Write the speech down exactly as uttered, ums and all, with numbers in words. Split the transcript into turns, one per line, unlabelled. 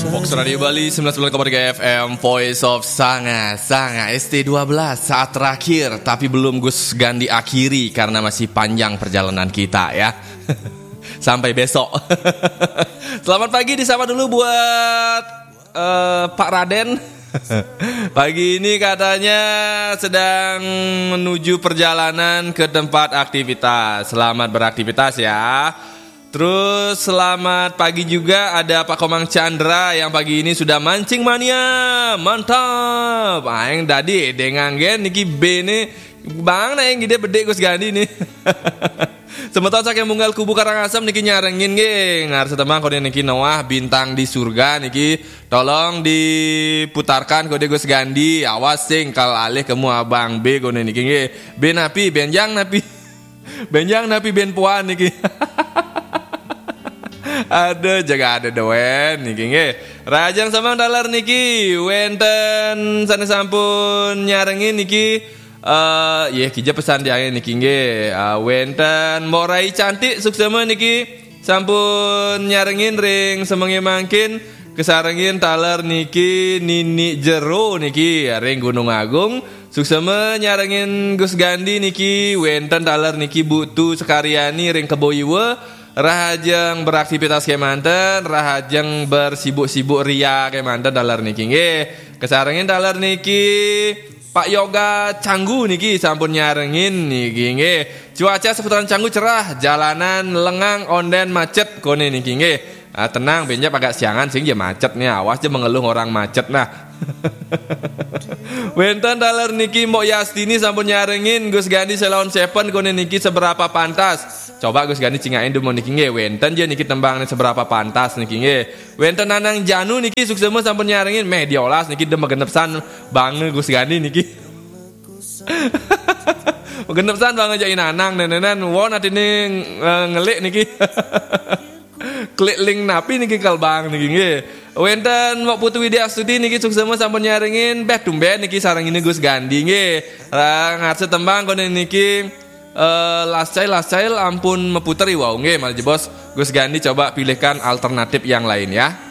Fox Radio Bali sembilan puluh sembilan koma tiga F M, Voice of Sanga Sanga S T dua belas. Saat terakhir, tapi belum Gus Gandhi akhiri karena masih panjang perjalanan kita ya. Sampai besok. Selamat pagi, disapa dulu buat uh, Pak Raden. Pagi ini katanya sedang menuju perjalanan ke tempat aktivitas. Selamat beraktivitas ya. Terus selamat pagi juga ada Pak Komang Chandra yang pagi ini sudah mancing mania. Mantap. Aing tadi dengan gen niki B nih bang na yang gede bedek Gus Gandhi nih. Sementara sak yang munggal kubu Karangasem niki nyarengin ge ngar setemang kode niki Noah bintang di surga niki tolong diputarkan kode Gus Gandhi. Awas sing kal alih kemu abang B kode niki ge. B napi benjang napi. Benjang napi ben puan niki. Ada jaga ada dewen niki nggih. Rajang Samang dalar niki wenten sanes sampun nyarengin niki uh, ya kija pesan dia niki nggih. Uh, wenten morai cantik suksema niki sampun nyarengin ring semenge mangkin kesarengin taler niki Nini Jero niki ring Gunung Agung. Suksema nyarengin Gus Gandhi niki wenten taler niki Butu Sekariani ring Keboiwe. Rahajeng beraktivitas kemanten, rahajeng bersibuk-sibuk ria kemanten dalar niki nggih. Kesarengin dalar niki Pak Yoga Canggu niki sampun nyarengin niki nggih. Cuaca seputaran Canggu cerah, jalanan lengang onden macet kone niki nggih. Ah, tenang benjap agak siangan sing ya macet nih, awas aja mengeluh orang macet nah. Wenten dalar niki Mbok Yastini sampun nyarengin Gus Gandhi Selawan Seven kone niki seberapa pantas. Coba Gus Gandhi cingain dulu niki nggih. Wenten je niki tembangnya seberapa pantas niki nggih. Wenten Nanang Janu niki suksema sampun nyarengin mediolas niki dem genepsan banget Gus Gandhi niki. Genepsan banget jain Nanang nenenan won atine ngelik niki. Klik link napi niki kalbang niki nggih. Wenten Mbok Putu Widiastuti niki suksema sampun nyarengin beh tumben niki sarengine Gus Gandhi nggih. Lah ngarse tembang kone niki uh, last child last child ampun meputeri wow nggih mal jebos Gus Gandhi coba pilihkan alternatif yang lain ya.